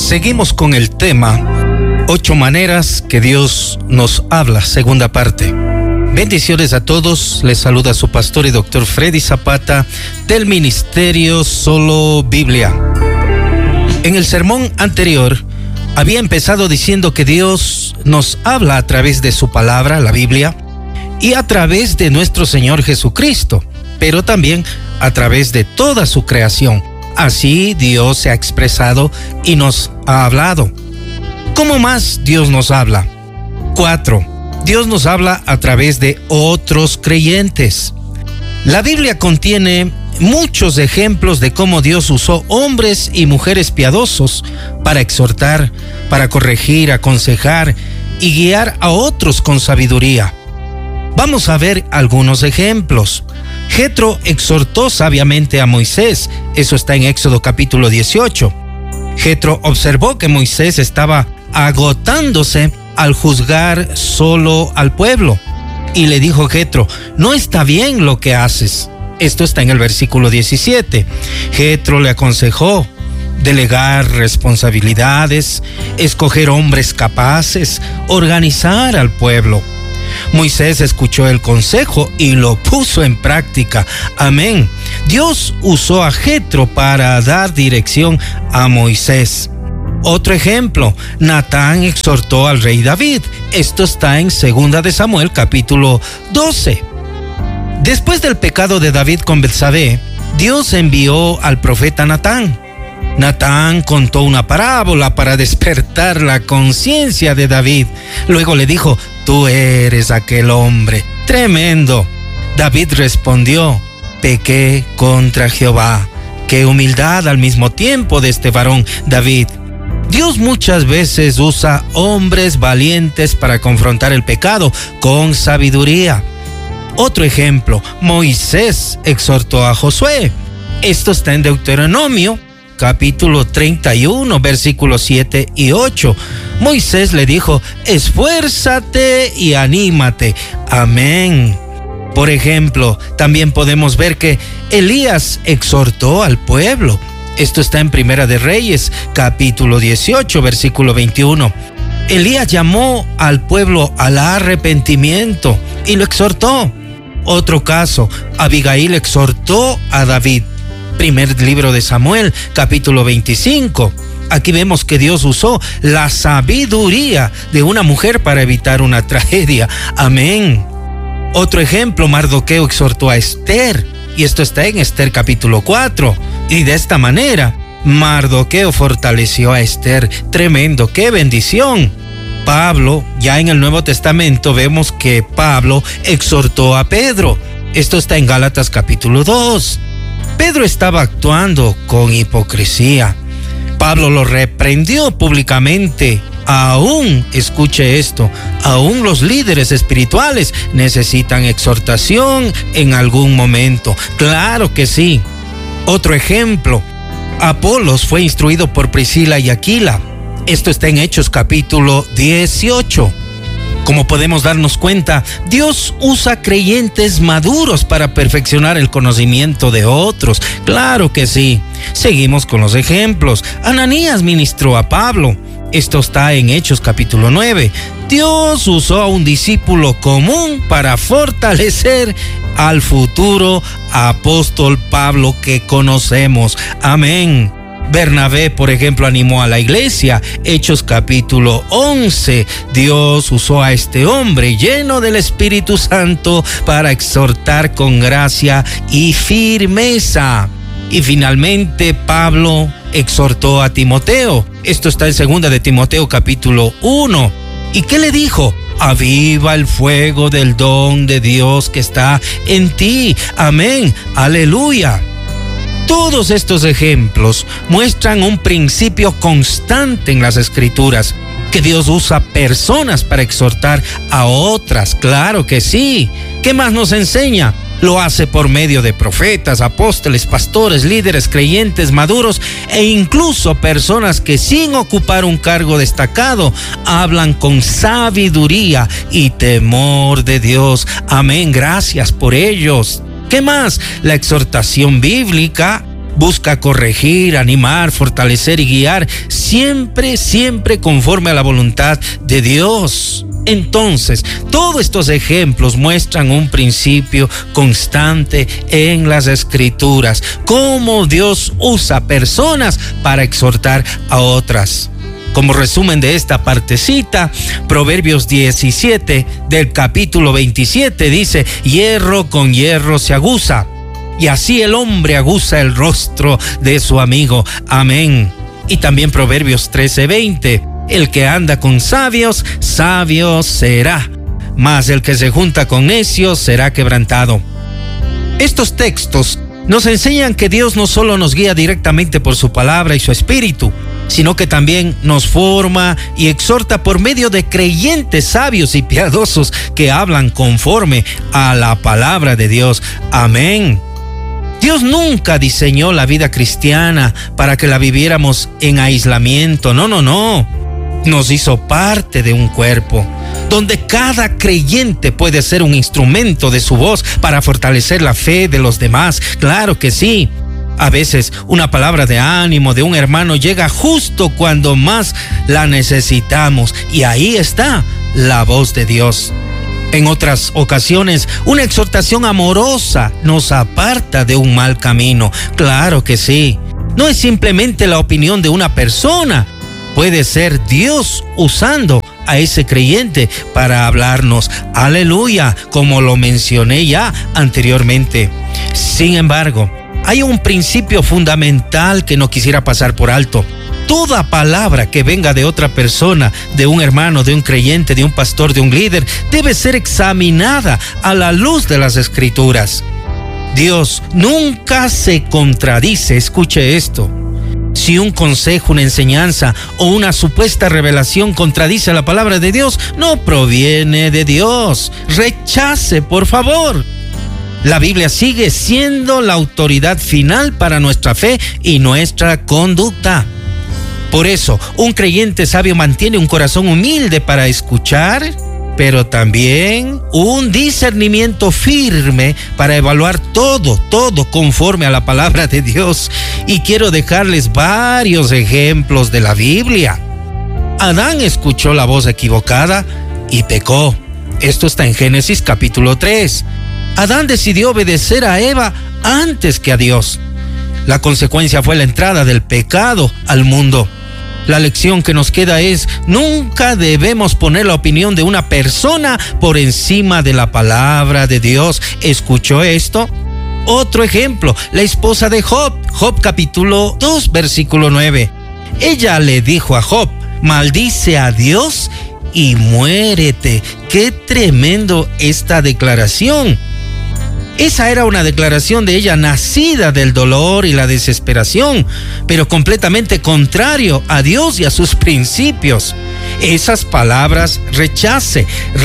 Seguimos con el tema 8 maneras que Dios nos habla, segunda parte. Bendiciones a todos, les saluda su pastor y doctor Freddy Zapata del Ministerio Solo Biblia. En el sermón anterior había empezado diciendo que Dios nos habla a través de su palabra, la Biblia, y a través de nuestro Señor Jesucristo, pero también a través de toda su creación. Así Dios se ha expresado y nos ha hablado. ¿Cómo más Dios nos habla? 4. Dios nos habla a través de otros creyentes. La Biblia contiene muchos ejemplos de cómo Dios usó hombres y mujeres piadosos para exhortar, para corregir, aconsejar y guiar a otros con sabiduría. Vamos a ver algunos ejemplos. Jetro exhortó sabiamente a Moisés, eso está en Éxodo capítulo 18. Jetro observó que Moisés estaba agotándose al juzgar solo al pueblo. Y le dijo Jetro, no está bien lo que haces. Esto está en el versículo 17. Jetro le aconsejó delegar responsabilidades, escoger hombres capaces, organizar al pueblo. Moisés escuchó el consejo y lo puso en práctica. Amén. Dios usó a Jetro para dar dirección a Moisés. Otro ejemplo, Natán exhortó al rey David. Esto está en 2 de Samuel, capítulo 12. Después del pecado de David con Betsabé, Dios envió al profeta Natán. Natán contó una parábola para despertar la conciencia de David. Luego le dijo, tú eres aquel hombre. Tremendo. David respondió, pequé contra Jehová. Qué humildad al mismo tiempo de este varón, David. Dios muchas veces usa hombres valientes para confrontar el pecado con sabiduría. Otro ejemplo, Moisés exhortó a Josué. Esto está en Deuteronomio, capítulo 31, versículos 7 y 8. Moisés le dijo, esfuérzate y anímate. Amén. Por ejemplo, también podemos ver que Elías exhortó al pueblo. Esto está en Primera de Reyes, capítulo 18, versículo 21. Elías llamó al pueblo al arrepentimiento y lo exhortó. Otro caso, Abigail exhortó a David. Primer libro de Samuel, capítulo 25. Aquí vemos que Dios usó la sabiduría de una mujer para evitar una tragedia. Amén. Otro ejemplo, Mardoqueo exhortó a Esther. Y esto está en Esther capítulo 4. Y de esta manera, Mardoqueo fortaleció a Esther. Tremendo, qué bendición. Pablo, ya en el Nuevo Testamento vemos que Pablo exhortó a Pedro. Esto está en Gálatas capítulo 2. Pedro estaba actuando con hipocresía. Pablo lo reprendió públicamente. Aún, escuche esto, aún los líderes espirituales necesitan exhortación en algún momento. Claro que sí. Otro ejemplo, Apolos fue instruido por Priscila y Aquila. Esto está en Hechos capítulo 18. Como podemos darnos cuenta, Dios usa creyentes maduros para perfeccionar el conocimiento de otros. Claro que sí. Seguimos con los ejemplos. Ananías ministró a Pablo. Esto está en Hechos capítulo 9. Dios usó a un discípulo común para fortalecer al futuro apóstol Pablo que conocemos. Amén. Bernabé, por ejemplo, animó a la iglesia. Hechos capítulo 11. Dios usó a este hombre lleno del Espíritu Santo para exhortar con gracia y firmeza. Y finalmente Pablo exhortó a Timoteo. Esto está en 2 de Timoteo capítulo 1. ¿Y qué le dijo? Aviva el fuego del don de Dios que está en ti. Amén. Aleluya. Todos estos ejemplos muestran un principio constante en las Escrituras, que Dios usa personas para exhortar a otras. Claro que sí. ¿Qué más nos enseña? Lo hace por medio de profetas, apóstoles, pastores, líderes, creyentes maduros e incluso personas que sin ocupar un cargo destacado hablan con sabiduría y temor de Dios. Amén, gracias por ellos. ¿Qué más? La exhortación bíblica busca corregir, animar, fortalecer y guiar, siempre conforme a la voluntad de Dios. Entonces, todos estos ejemplos muestran un principio constante en las Escrituras, cómo Dios usa personas para exhortar a otras. Como resumen de esta partecita, Proverbios 17 del capítulo 27 dice: hierro con hierro se aguza, y así el hombre aguza el rostro de su amigo. Amén. Y también Proverbios 13:20: el que anda con sabios, sabio será, mas el que se junta con necios será quebrantado. Estos textos nos enseñan que Dios no solo nos guía directamente por su palabra y su espíritu, sino que también nos forma y exhorta por medio de creyentes sabios y piadosos que hablan conforme a la palabra de Dios. Amén. Dios nunca diseñó la vida cristiana para que la viviéramos en aislamiento. No. Nos hizo parte de un cuerpo, donde cada creyente puede ser un instrumento de su voz para fortalecer la fe de los demás. Claro que sí. A veces una palabra de ánimo de un hermano llega justo cuando más la necesitamos, y ahí está la voz de Dios. En otras ocasiones, una exhortación amorosa nos aparta de un mal camino. Claro que sí. No es simplemente la opinión de una persona. Puede ser Dios usando a ese creyente para hablarnos. Aleluya, como lo mencioné ya anteriormente. Sin embargo, hay un principio fundamental que no quisiera pasar por alto. Toda palabra que venga de otra persona, de un hermano, de un creyente, de un pastor, de un líder, debe ser examinada a la luz de las Escrituras. Dios nunca se contradice. Escuche esto. Si un consejo, una enseñanza o una supuesta revelación contradice la palabra de Dios, no proviene de Dios. Rechace, por favor. La Biblia sigue siendo la autoridad final para nuestra fe y nuestra conducta. Por eso, un creyente sabio mantiene un corazón humilde para escuchar, pero también un discernimiento firme para evaluar todo conforme a la palabra de Dios. Y quiero dejarles varios ejemplos de la Biblia. Adán escuchó la voz equivocada y pecó. Esto está en Génesis capítulo 3. Adán decidió obedecer a Eva antes que a Dios. La consecuencia fue la entrada del pecado al mundo. La lección que nos queda es: nunca debemos poner la opinión de una persona por encima de la palabra de Dios. ¿Escuchó esto? Otro ejemplo, la esposa de Job, Job capítulo 2, versículo 9. Ella le dijo a Job: maldice a Dios y muérete. ¡Qué tremendo esta declaración! Esa era una declaración de ella nacida del dolor y la desesperación, pero completamente contrario a Dios y a sus principios. Esas palabras rechace,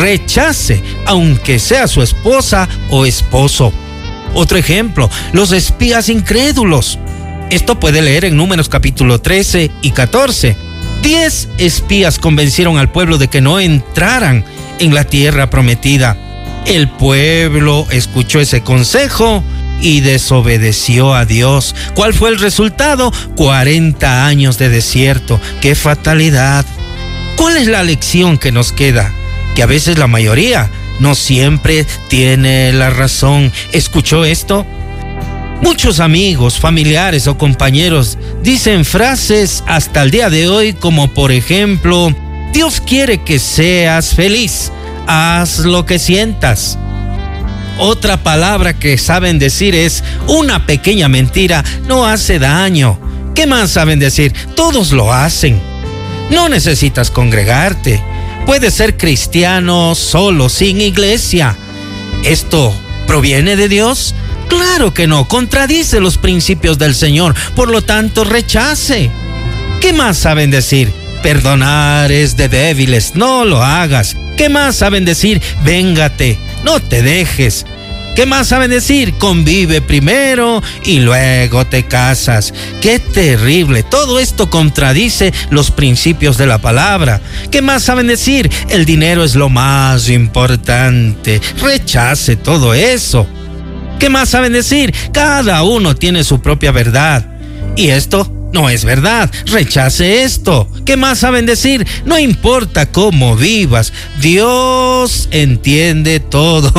aunque sea su esposa o esposo. Otro ejemplo, los espías incrédulos. Esto puede leer en Números capítulo 13 y 14. 10 espías convencieron al pueblo de que no entraran en la tierra prometida. El pueblo escuchó ese consejo y desobedeció a Dios. ¿Cuál fue el resultado? 40 años de desierto. ¡Qué fatalidad! ¿Cuál es la lección que nos queda? Que a veces la mayoría no siempre tiene la razón. ¿Escuchó esto? Muchos amigos, familiares o compañeros dicen frases hasta el día de hoy como, por ejemplo: Dios quiere que seas feliz. Haz lo que sientas. Otra palabra que saben decir es: una pequeña mentira no hace daño. ¿Qué más saben decir? Todos lo hacen. No necesitas congregarte. Puedes ser cristiano solo, sin iglesia. ¿Esto proviene de Dios? Claro que no. Contradice los principios del Señor. Por lo tanto, rechace. ¿Qué más saben decir? Perdonar es de débiles. No lo hagas. ¿Qué más saben decir? Véngate, no te dejes. ¿Qué más saben decir? Convive primero y luego te casas. ¡Qué terrible! Todo esto contradice los principios de la palabra. ¿Qué más saben decir? El dinero es lo más importante. Rechace todo eso. ¿Qué más saben decir? Cada uno tiene su propia verdad. Y esto no es verdad. Rechace esto. ¿Qué más saben decir? No importa cómo vivas, Dios entiende todo.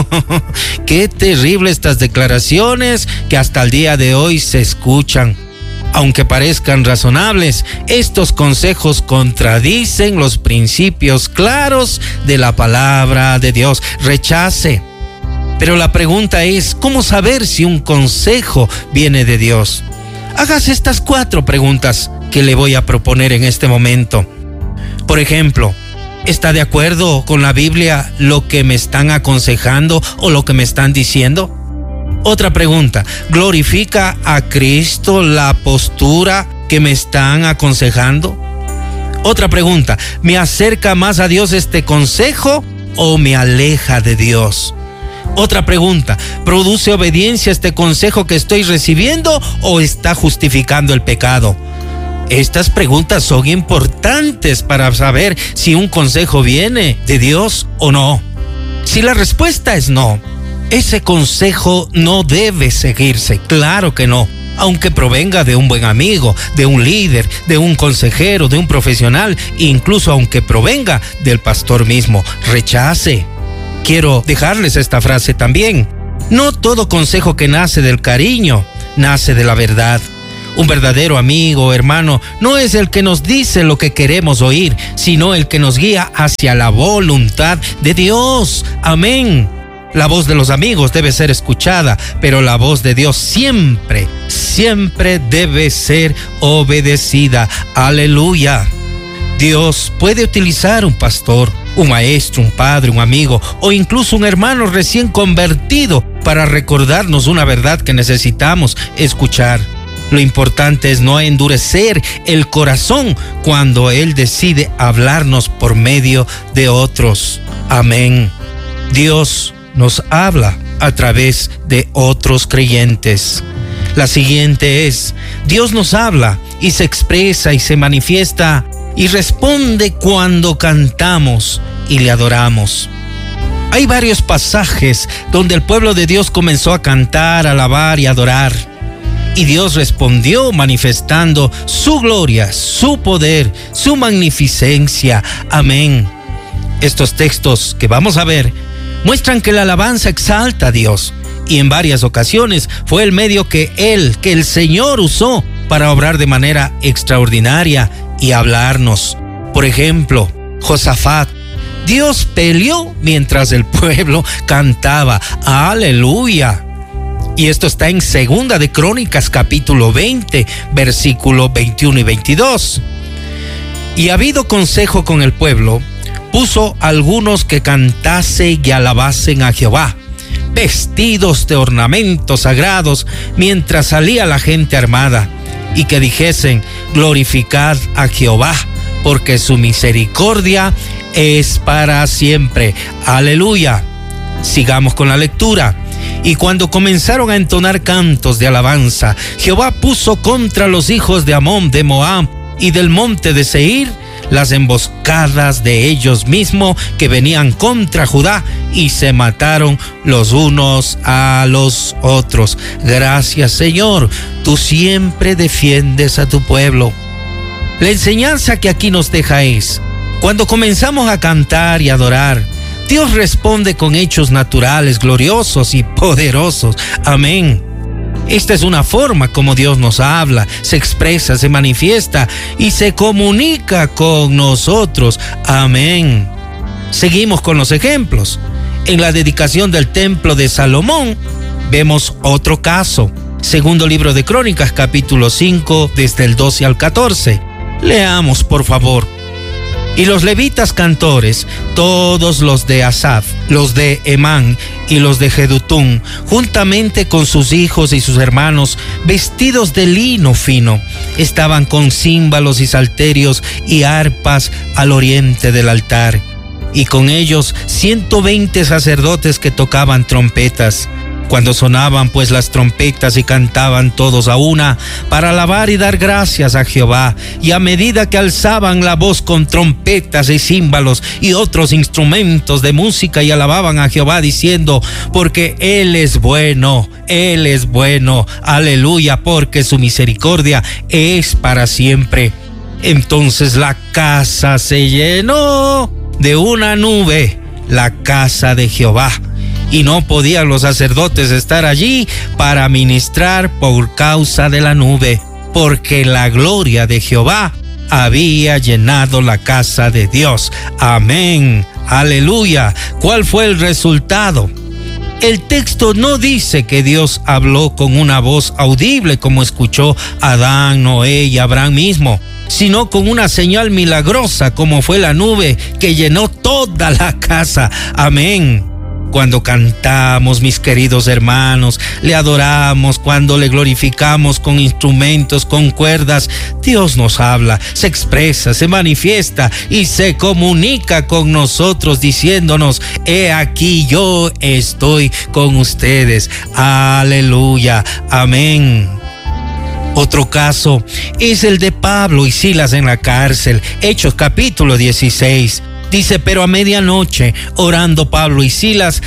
Qué terrible estas declaraciones que hasta el día de hoy se escuchan. Aunque parezcan razonables, estos consejos contradicen los principios claros de la palabra de Dios. Rechace. Pero la pregunta es, ¿cómo saber si un consejo viene de Dios? Hágase estas 4 preguntas que le voy a proponer en este momento. Por ejemplo, ¿está de acuerdo con la Biblia lo que me están aconsejando o lo que me están diciendo? Otra pregunta, ¿glorifica a Cristo la postura que me están aconsejando? Otra pregunta, ¿me acerca más a Dios este consejo o me aleja de Dios? Otra pregunta, ¿produce obediencia este consejo que estoy recibiendo o está justificando el pecado? Estas preguntas son importantes para saber si un consejo viene de Dios o no. Si la respuesta es no, ese consejo no debe seguirse, claro que no. Aunque provenga de un buen amigo, de un líder, de un consejero, de un profesional, incluso aunque provenga del pastor mismo, rechace. Quiero dejarles esta frase también. No todo consejo que nace del cariño, nace de la verdad. Un verdadero amigo o hermano no es el que nos dice lo que queremos oír, sino el que nos guía hacia la voluntad de Dios. Amén. La voz de los amigos debe ser escuchada, pero la voz de Dios siempre, siempre debe ser obedecida. Aleluya. Dios puede utilizar un pastor, un maestro, un padre, un amigo o incluso un hermano recién convertido para recordarnos una verdad que necesitamos escuchar. Lo importante es no endurecer el corazón cuando Él decide hablarnos por medio de otros. Amén. Dios nos habla a través de otros creyentes. La siguiente es, Dios nos habla y se expresa y se manifiesta y responde cuando cantamos y le adoramos. Hay varios pasajes donde el pueblo de Dios comenzó a cantar, alabar y adorar. Y Dios respondió manifestando su gloria, su poder, su magnificencia. Amén. Estos textos que vamos a ver muestran que la alabanza exalta a Dios. Y en varias ocasiones fue el medio que el Señor usó para obrar de manera extraordinaria y hablarnos. Por ejemplo, Josafat, Dios peleó mientras el pueblo cantaba. ¡Aleluya! Y esto está en 2 de Crónicas, capítulo 20, versículo 21 y 22. Y habido consejo con el pueblo, puso algunos que cantase y alabasen a Jehová, vestidos de ornamentos sagrados, mientras salía la gente armada, y que dijesen, glorificad a Jehová, porque su misericordia es para siempre. Aleluya. Sigamos con la lectura. Y cuando comenzaron a entonar cantos de alabanza, Jehová puso contra los hijos de Amón, de Moab y del monte de Seir las emboscadas de ellos mismos que venían contra Judá, y se mataron los unos a los otros. Gracias, Señor, tú siempre defiendes a tu pueblo. La enseñanza que aquí nos deja es, cuando comenzamos a cantar y adorar, Dios responde con hechos naturales, gloriosos y poderosos. Amén. Esta es una forma como Dios nos habla, se expresa, se manifiesta y se comunica con nosotros. Amén. Seguimos con los ejemplos. En la dedicación del templo de Salomón vemos otro caso. Segundo libro de Crónicas, capítulo 5, desde el 12 al 14. Leamos, por favor. Y los levitas cantores, todos los de Asaf, los de Emán y los de Jedutún, juntamente con sus hijos y sus hermanos, vestidos de lino fino, estaban con címbalos y salterios y arpas al oriente del altar, y con ellos 120 sacerdotes que tocaban trompetas. Cuando sonaban pues las trompetas y cantaban todos a una para alabar y dar gracias a Jehová, y a medida que alzaban la voz con trompetas y címbalos y otros instrumentos de música y alababan a Jehová diciendo: porque Él es bueno, aleluya, porque su misericordia es para siempre. Entonces la casa se llenó de una nube, la casa de Jehová. Y no podían los sacerdotes estar allí para ministrar por causa de la nube, porque la gloria de Jehová había llenado la casa de Dios. Amén, aleluya. ¿Cuál fue el resultado? El texto no dice que Dios habló con una voz audible como escuchó Adán, Noé y Abraham mismo, sino con una señal milagrosa como fue la nube que llenó toda la casa. Amén. Cuando cantamos, mis queridos hermanos, le adoramos, cuando le glorificamos con instrumentos, con cuerdas, Dios nos habla, se expresa, se manifiesta y se comunica con nosotros diciéndonos: he aquí, yo estoy con ustedes. Aleluya, amén. Otro caso es el de Pablo y Silas en la cárcel. Hechos capítulo 16. Dice: pero a medianoche, orando Pablo y Silas,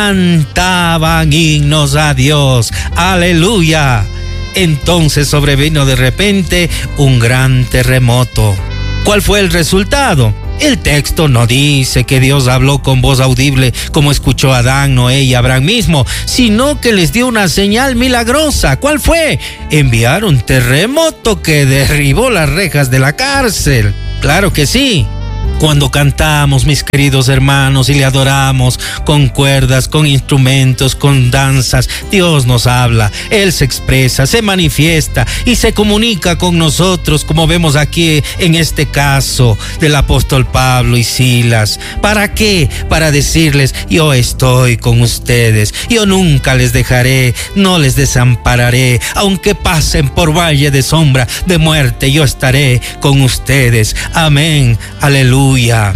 cantaban himnos a Dios. ¡Aleluya! Entonces sobrevino de repente un gran terremoto. ¿Cuál fue el resultado? El texto no dice que Dios habló con voz audible como escuchó Adán, Noé y Abraham mismo, sino que les dio una señal milagrosa. ¿Cuál fue? Enviar un terremoto que derribó las rejas de la cárcel. Claro que sí. Cuando cantamos, mis queridos hermanos, y le adoramos con cuerdas, con instrumentos, con danzas, Dios nos habla, Él se expresa, se manifiesta y se comunica con nosotros, como vemos aquí en este caso del apóstol Pablo y Silas. ¿Para qué? Para decirles: yo estoy con ustedes, yo nunca les dejaré, no les desampararé, aunque pasen por valle de sombra de muerte, yo estaré con ustedes. Amén, aleluya.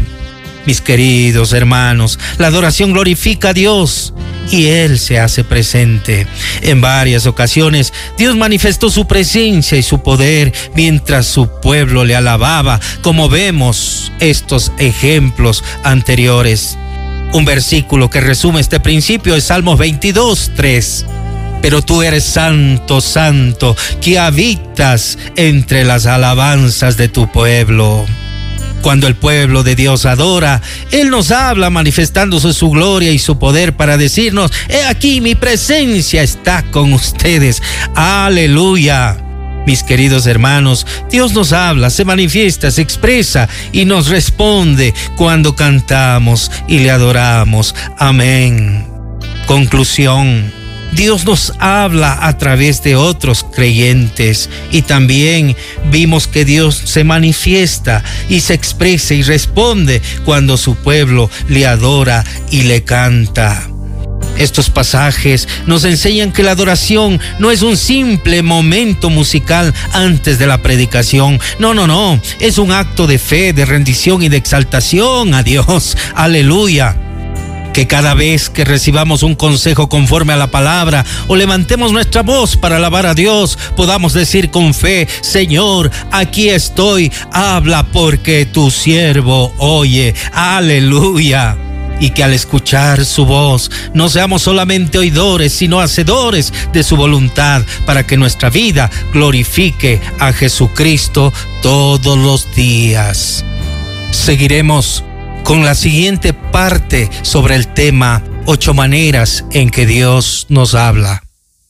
Mis queridos hermanos, la adoración glorifica a Dios y Él se hace presente. En varias ocasiones Dios manifestó su presencia y su poder mientras su pueblo le alababa, como vemos estos ejemplos anteriores. Un versículo que resume este principio es Salmos 22:3. Pero tú eres santo, santo, que habitas entre las alabanzas de tu pueblo. Cuando el pueblo de Dios adora, Él nos habla manifestándose su gloria y su poder para decirnos: he aquí, mi presencia está con ustedes. Aleluya. Mis queridos hermanos, Dios nos habla, se manifiesta, se expresa y nos responde cuando cantamos y le adoramos. Amén. Conclusión. Dios nos habla a través de otros creyentes y también vimos que Dios se manifiesta y se expresa y responde cuando su pueblo le adora y le canta. Estos pasajes nos enseñan que la adoración no es un simple momento musical antes de la predicación. No, es un acto de fe, de rendición y de exaltación a Dios. Aleluya. Que cada vez que recibamos un consejo conforme a la palabra o levantemos nuestra voz para alabar a Dios, podamos decir con fe: Señor, aquí estoy, habla porque tu siervo oye. Aleluya. Y que al escuchar su voz no seamos solamente oidores, sino hacedores de su voluntad, para que nuestra vida glorifique a Jesucristo todos los días. Seguiremos con la siguiente parte sobre el tema 8 maneras en que Dios nos habla.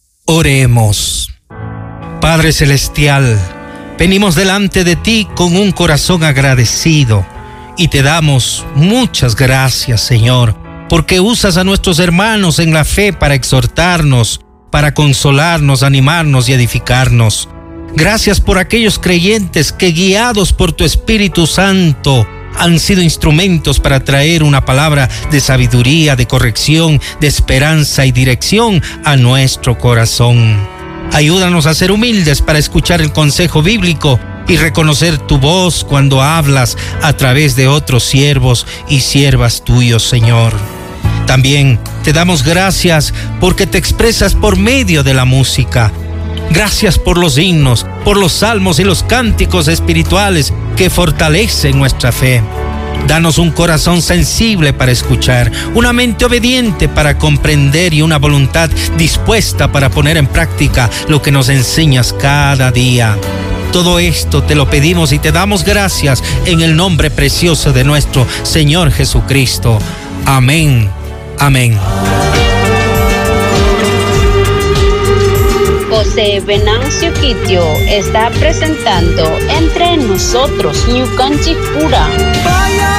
Oremos. Padre Celestial, venimos delante de ti con un corazón agradecido y te damos muchas gracias, Señor, porque usas a nuestros hermanos en la fe para exhortarnos, para consolarnos, animarnos y edificarnos. Gracias por aquellos creyentes que, guiados por tu Espíritu Santo, han sido instrumentos para traer una palabra de sabiduría, de corrección, de esperanza y dirección a nuestro corazón. Ayúdanos a ser humildes para escuchar el consejo bíblico y reconocer tu voz cuando hablas a través de otros siervos y siervas tuyos, Señor. También te damos gracias porque te expresas por medio de la música. Gracias por los himnos, por los salmos y los cánticos espirituales que fortalecen nuestra fe. Danos un corazón sensible para escuchar, una mente obediente para comprender y una voluntad dispuesta para poner en práctica lo que nos enseñas cada día. Todo esto te lo pedimos y te damos gracias en el nombre precioso de nuestro Señor Jesucristo. Amén. Amén. José Venancio Quitio está presentando Entre Nosotros New Canchicura.